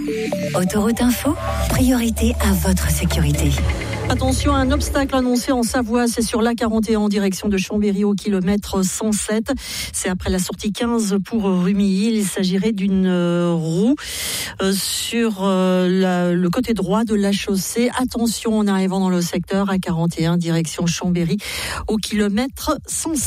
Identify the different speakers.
Speaker 1: Autoroute Info, priorité à votre sécurité.
Speaker 2: Attention, un obstacle annoncé en Savoie, c'est sur l'A41 en direction de Chambéry au kilomètre 107. C'est après la sortie 15 pour Rumilly. Il s'agirait d'une roue sur le côté droit de la chaussée. Attention en arrivant dans le secteur A41 direction Chambéry au kilomètre 107.